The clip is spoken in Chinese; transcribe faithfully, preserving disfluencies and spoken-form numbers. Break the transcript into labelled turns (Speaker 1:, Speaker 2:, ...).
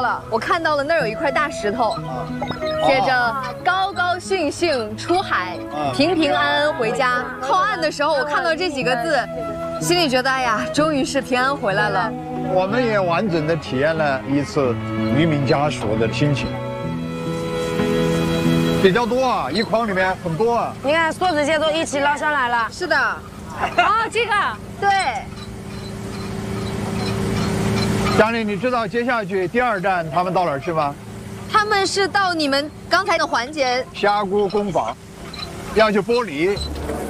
Speaker 1: 了，我看到了那儿有一块大石头，写着“高高兴兴出海，平平安安回家”。靠岸的时候，我看到这几个字，心里觉得哎呀，终于是平安回来了。
Speaker 2: 我们也完整的体验了一次渔民家属的心情。比较多啊，一筐里面很多啊。
Speaker 3: 你看，所有这些都一起捞上来了。
Speaker 1: 是的。
Speaker 3: 哦，这个。
Speaker 1: 对。
Speaker 2: 佳丽，你知道接下去第二站他们到哪儿去吗？
Speaker 1: 他们是到你们刚才的环节，
Speaker 2: 虾菇工坊，要去剥梨，